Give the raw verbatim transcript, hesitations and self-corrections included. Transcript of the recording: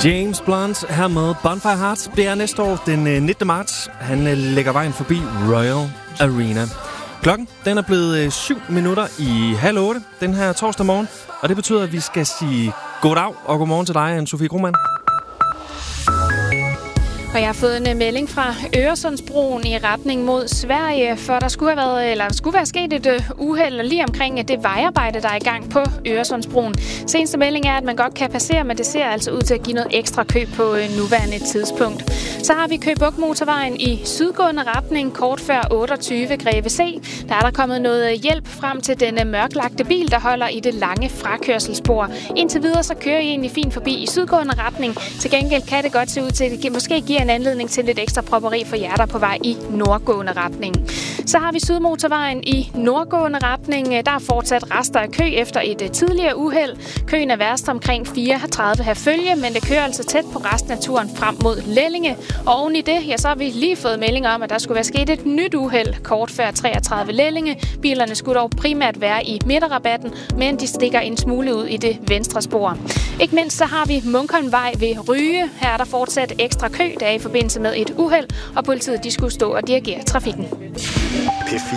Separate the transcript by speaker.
Speaker 1: James Blunt her med Bonfire Heart. Det er næste år, den nittende marts. Han lægger vejen forbi Royal Arena. Klokken den er blevet syv minutter i halv otte den her torsdag morgen. Og det betyder, at vi skal sige goddag og godmorgen til dig, Anne-Sophie Grumann.
Speaker 2: Og jeg har fået en melding fra Øresundsbroen i retning mod Sverige, for der skulle have været, eller der skulle være sket et uh, uheld lige omkring det vejarbejde, der er i gang på Øresundsbroen. Seneste melding er, at man godt kan passere, men det ser altså ud til at give noget ekstra kø på uh, nuværende tidspunkt. Så har vi Køge Bugt Motorvejen i sydgående retning, kort før otteogtyve Greve C. Der er der kommet noget hjælp frem til denne mørklagte bil, der holder i det lange frakørselsspor. Indtil videre så kører I egentlig fint forbi i sydgående retning. Til gengæld kan det godt se ud til, at det måske giver en anledning til lidt ekstra propperi for jer, der på vej i nordgående retning. Så har vi Sydmotorvejen i nordgående retning. Der er fortsat rester af kø efter et tidligere uheld. Køen er værst omkring fireogtredive Herfølge, men det kører altså tæt på resten af turen frem mod Lellinge. Og oven i det, ja, så har vi lige fået meldinger om, at der skulle være sket et nyt uheld kort før treogtredive Lellinge. Bilerne skulle dog primært være i midterrabatten, men de stikker en smule ud i det venstre spor. Ikke mindst så har vi Munkholmvej ved Ryge. Her er der fortsat ekstra kø, der er i forbindelse med et uheld, og politiet de skulle stå og dirigere trafikken.